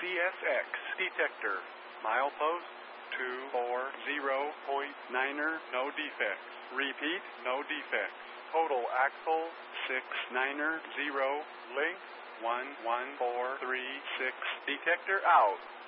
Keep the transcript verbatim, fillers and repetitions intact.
S X detector. Milepost two four zero point niner, no defects. Repeat, no defects. Total axle six niner zero. Length one one four three six. Detector out.